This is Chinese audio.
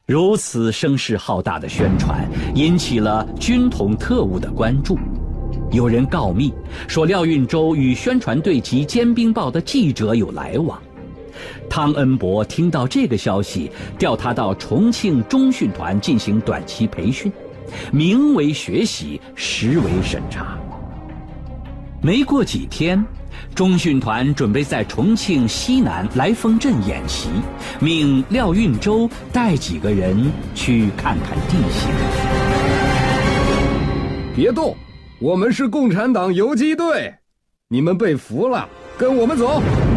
如此声势浩大的宣传引起了军统特务的关注。有人告密说廖运周与宣传队及尖兵报的记者有来往。汤恩伯听到这个消息，调他到重庆中训团进行短期培训，名为学习，实为审查。没过几天，中训团准备在重庆西南来丰镇演习，命廖运周带几个人去看看地形。 别动，我们是共产党游击队，你们被俘了，跟我们走。